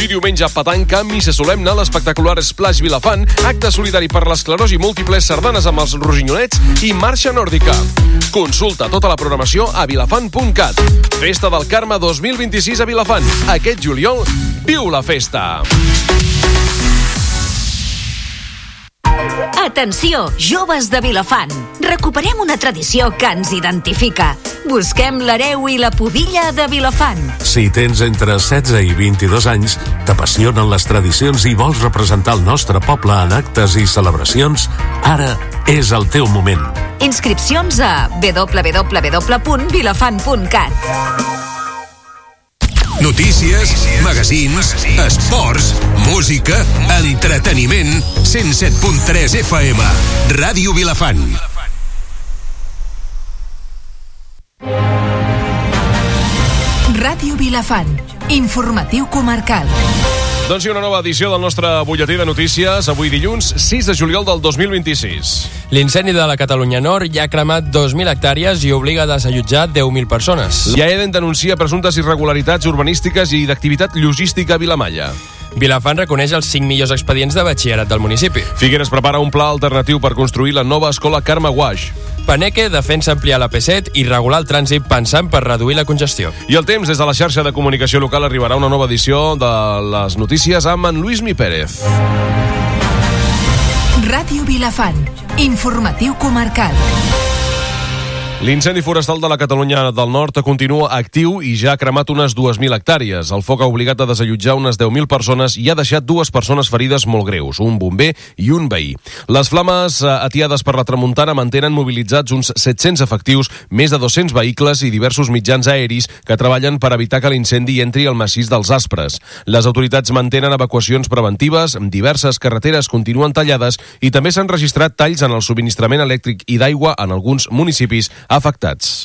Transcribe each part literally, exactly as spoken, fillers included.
diumenge a Patanca, missa solemne, l'espectacular Splash Vilafant, acte solidari per l'esclerosi múltiple, sardanes amb els rossinyonets i marxa nòrdica. Consulta tota la programació a vilafant punt cat. Festa del Carme dos mil vint-i-sis a Vilafant. Aquest juliol, viu la festa! Atenció, joves de Vilafant. Recuperem una tradició que ens identifica. Busquem l'hereu i la pubilla de Vilafant. Si tens entre setze i vint-i-dos anys, t'apassionen les tradicions i vols representar el nostre poble en actes i celebracions, ara és el teu moment. Inscripcions a w w w punt vilafant punt cat. Notícies, magazins, esports, música, entreteniment. cent set punt tres F M. Ràdio Vilafant. Ràdio Vilafant. Informatiu comarcal. Doncs sí, una nova edició del nostre butlletí de notícies, avui dilluns, sis de juliol del dos mil vint-i-sis. L'incendi de la Catalunya Nord ja ha cremat dos mil hectàrees i obliga a desallotjar deu mil persones. L'Aeden denuncia presumptes irregularitats urbanístiques i d'activitat logística a Vilamalla. Vilafant reconeix els cinc millors expedients de batxillerat del municipi. Figueres prepara un pla alternatiu per construir la nova escola Carme Guaix. Paneque defensa ampliar la P set i regular el trànsit pensant per reduir la congestió. I el temps, des de la xarxa de comunicació local arribarà una nova edició de les notícies amb en Lluís Mi Pérez. Ràdio Vilafant. Informatiu comarcal. L'incendi forestal de la Catalunya del Nord continua actiu i ja ha cremat unes dues mil hectàrees. El foc ha obligat a desallotjar unes deu mil persones i ha deixat dues persones ferides molt greus, un bomber i un veí. Les flames atiades per la tramuntana mantenen mobilitzats uns set-cents efectius, més de dos-cents vehicles i diversos mitjans aeris que treballen per evitar que l'incendi entri al massís dels Aspres. Les autoritats mantenen evacuacions preventives, diverses carreteres continuen tallades i també s'han registrat talls en el subministrament elèctric i d'aigua en alguns municipis afectats.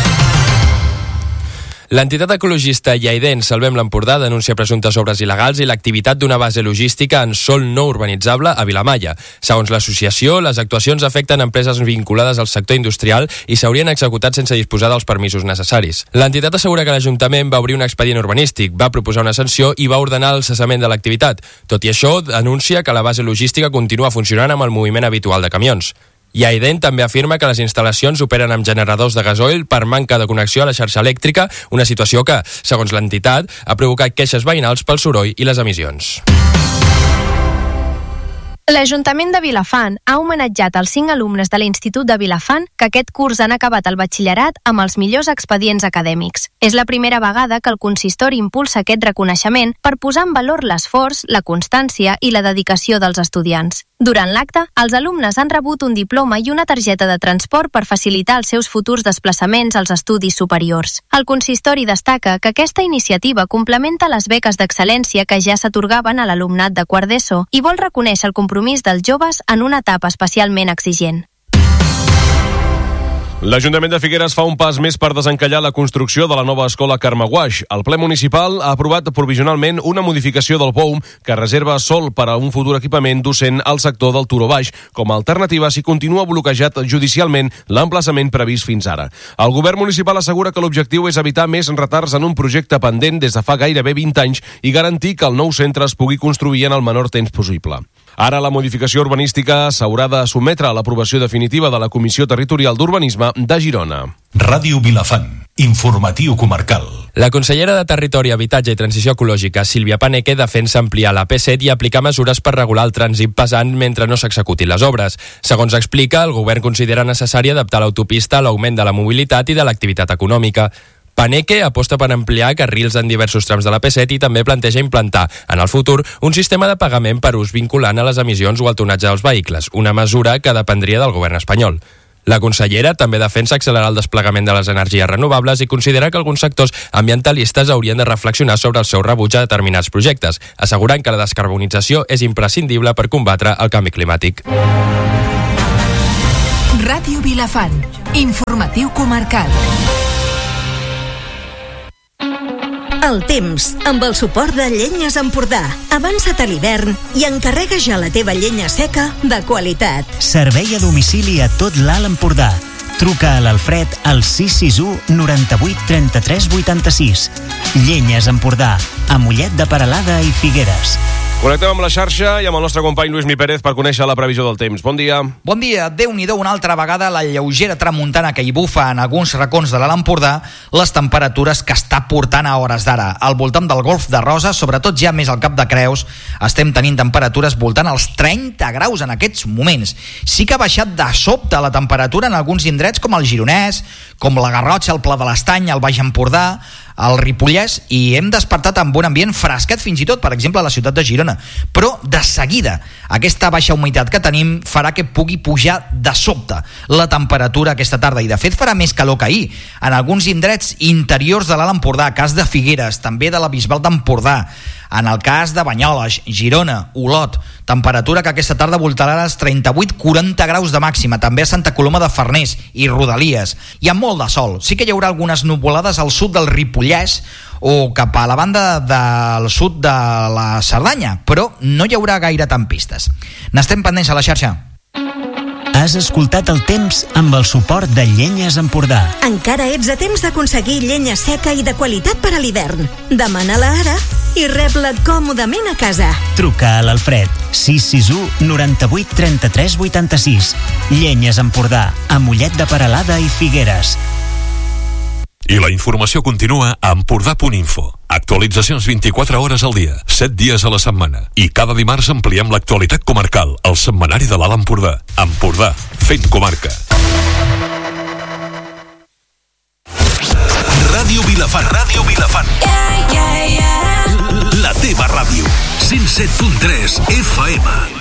L'entitat ecologista Aeden Salvem l'Empordà denuncia presumptes obres il·legals i l'activitat d'una base logística en sòl no urbanitzable a Vilamalla. Segons l'associació, les actuacions afecten empreses vinculades al sector industrial i s'haurien executat sense disposar dels permisos necessaris. L'entitat assegura que l'Ajuntament va obrir un expedient urbanístic, va proposar una sanció i va ordenar el cessament de l'activitat. Tot i això, denuncia que la base logística continua funcionant amb el moviment habitual de camions. I Aeden també afirma que les instal·lacions operen amb generadors de gasoil per manca de connexió a la xarxa elèctrica, una situació que, segons l'entitat, ha provocat queixes veïnals pel soroll i les emissions. L'Ajuntament de Vilafant ha homenatjat els cinc alumnes de l'Institut de Vilafant que aquest curs han acabat el batxillerat amb els millors expedients acadèmics. És la primera vegada que el consistori impulsa aquest reconeixement per posar en valor l'esforç, la constància i la dedicació dels estudiants. Durant l'acte, els alumnes han rebut un diploma i una targeta de transport per facilitar els seus futurs desplaçaments als estudis superiors. El consistori destaca que aquesta iniciativa complementa les beques d'excel·lència que ja s'atorgaven a l'alumnat de quart d'ESO i vol reconèixer el compromís dels joves en una etapa especialment exigent. L'Ajuntament de Figueres fa un pas més per desencallar la construcció de la nova escola Carme Guaix. El ple municipal ha aprovat provisionalment una modificació del P O U M que reserva sòl per a un futur equipament docent al sector del Turó Baix, com a alternativa si continua bloquejat judicialment l'emplaçament previst fins ara. El govern municipal assegura que l'objectiu és evitar més retards en un projecte pendent des de fa gairebé vint anys i garantir que el nou centre es pugui construir en el menor temps possible. Ara la modificació urbanística s'haurà de sotmetre a l'aprovació definitiva de la Comissió Territorial d'Urbanisme de Girona. Ràdio Vilafant. Informatiu comarcal. La consellera de Territori, Habitatge i Transició Ecològica, Sílvia Paneque, defensa ampliar la P set i aplicar mesures per regular el trànsit pesant mentre no s'executin les obres. Segons explica, el govern considera necessari adaptar l'autopista a l'augment de la mobilitat i de l'activitat econòmica. Paneque aposta per ampliar carrils en diversos trams de la P set i també planteja implantar, en el futur, un sistema de pagament per ús vinculant a les emissions o al tonatge dels vehicles, una mesura que dependria del govern espanyol. La consellera també defensa accelerar el desplegament de les energies renovables i considera que alguns sectors ambientalistes haurien de reflexionar sobre el seu rebuig a determinats projectes, assegurant que la descarbonització és imprescindible per combatre el canvi climàtic. Ràdio Vilafant. Informatiu comarcal. El temps, amb el suport de Llenyes Empordà. Avança't a l'hivern i encarrega ja la teva llenya seca de qualitat. Servei a domicili a tot l'Alt Empordà. Truca a l'Alfred al sis sis u noranta-vuit trenta-tres vuitanta-sis. Llenyes Empordà, a Mollet de Peralada i Figueres. Connectem amb la xarxa i amb el nostre company Lluís Mi Pérez per conèixer la previsió del temps. Bon dia. Bon dia. Déu-n'hi-do una altra vegada la lleugera tramuntana que hi bufa en alguns racons de l'Alt Empordà, les temperatures que està portant a hores d'ara. Al voltant del Golf de Rosa, sobretot ja més al Cap de Creus, estem tenint temperatures voltant als trenta graus en aquests moments. Sí que ha baixat de sobte la temperatura en alguns indrets com el Gironès, com la Garrotxa, el Pla de l'Estany, el Baix Empordà, al Ripollès, i hem despertat amb un ambient fresquet fins i tot, per exemple, a la ciutat de Girona. Però de seguida aquesta baixa humitat que tenim farà que pugui pujar de sobte la temperatura aquesta tarda, i de fet farà més calor que ahir en alguns indrets interiors de l'Alt Empordà, cas de Figueres, també de la Bisbal d'Empordà, en el cas de Banyoles, Girona, Olot, temperatura que aquesta tarda voltarà als trenta-vuit quaranta graus de màxima, també a Santa Coloma de Farners i Rodalies, i amb molt de sol. Sí que hi haurà algunes nuvolades al sud del Ripollès o cap a la banda del sud de la Cerdanya, però no hi haurà gaire tempistes. N'estem pendents a la xarxa. Has escoltat el temps amb el suport de Llenyes Empordà. Encara ets a temps d'aconseguir llenya seca i de qualitat per a l'hivern. Demana-la ara i rep-la còmodament a casa. Truca a l'Alfred, sis sis u noranta-vuit trenta-tres vuitanta-sis. Llenyes Empordà, a Mollet de Peralada i Figueres. I la informació continua a Empordà punt info. Actualitzacions vint-i-quatre hores al dia, set dies a la setmana. I cada dimarts ampliem l'actualitat comarcal al setmanari de l'Alt Empordà. Empordà, fent comarca. Ràdio Vilafant. Ràdio Vilafant. Yeah, yeah, yeah. La teva ràdio. cent set punt tres F M.